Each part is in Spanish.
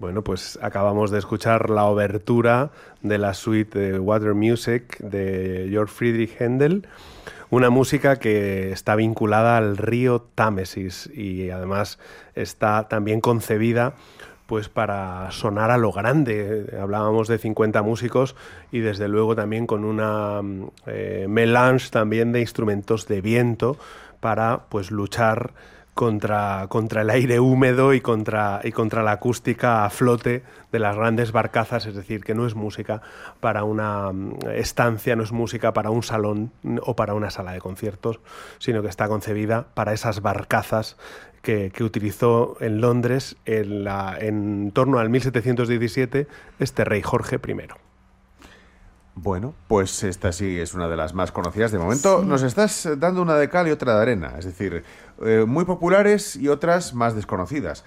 Bueno, pues acabamos de escuchar la obertura de la suite de Water Music de Georg Friedrich Händel, una música que está vinculada al río Támesis y además está también concebida pues para sonar a lo grande. Hablábamos de 50 músicos y desde luego también con una melange también de instrumentos de viento para pues luchar contra el aire húmedo y contra la acústica a flote de las grandes barcazas, es decir, que no es música para una estancia, no es música para un salón o para una sala de conciertos, sino que está concebida para esas barcazas que utilizó en Londres en torno al 1717 este rey Jorge I. Bueno, pues esta sí es una de las más conocidas de momento. Sí. Nos estás dando una de cal y otra de arena, es decir, muy populares y otras más desconocidas.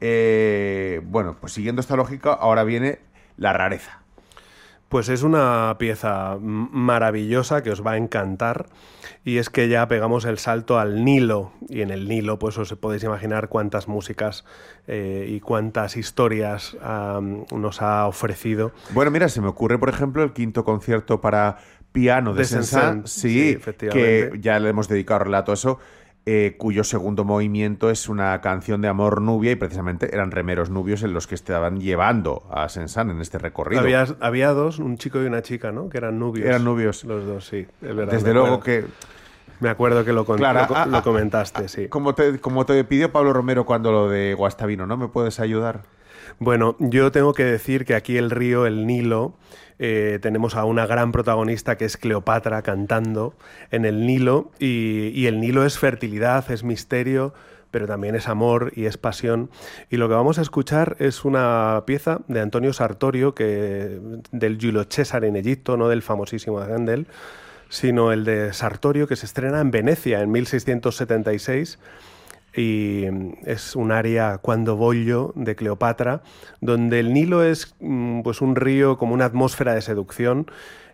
Bueno, pues siguiendo esta lógica, ahora viene la rareza. Pues es una pieza maravillosa que os va a encantar, y es que ya pegamos el salto al Nilo, y en el Nilo pues os podéis imaginar cuántas músicas y cuántas historias nos ha ofrecido. Bueno, mira, se me ocurre por ejemplo el quinto concierto para piano de Saint-Saëns, sí, efectivamente, que ya le hemos dedicado relato a eso, cuyo segundo movimiento es una canción de amor nubia, y precisamente eran remeros nubios en los que estaban llevando a Saint-Saëns en este recorrido. Había dos, un chico y una chica, ¿no? Que eran nubios. Eran nubios. Los dos, sí. Es verdad, desde luego que... Me acuerdo que lo comentaste, sí. Como te pidió Pablo Romero cuando lo de Guastavino, ¿no? ¿Me puedes ayudar? Bueno, yo tengo que decir que aquí el río, el Nilo, tenemos a una gran protagonista que es Cleopatra cantando en el Nilo, y el Nilo es fertilidad, es misterio, pero también es amor y es pasión. Y lo que vamos a escuchar es una pieza de Antonio Sartorio, del Giulio César en Egipto, no del famosísimo Händel, sino el de Sartorio, que se estrena en Venecia en 1676, y es un aria Quando voglio de Cleopatra, donde el Nilo es pues un río como una atmósfera de seducción.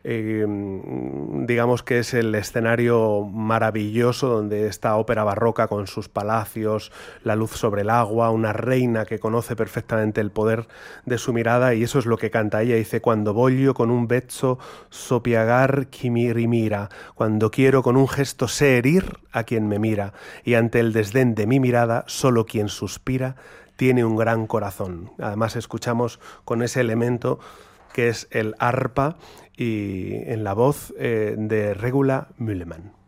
Digamos que es el escenario maravilloso donde esta ópera barroca con sus palacios, la luz sobre el agua, una reina que conoce perfectamente el poder de su mirada, y eso es lo que canta ella. Dice: Quando voglio con un vezzo sopiagar chi mi rimira, cuando quiero con un gesto sé herir a quien me mira, y ante el desdén de mi mirada solo quien suspira tiene un gran corazón. Además escuchamos con ese elemento que es el arpa, y en la voz de Regula Müllemann.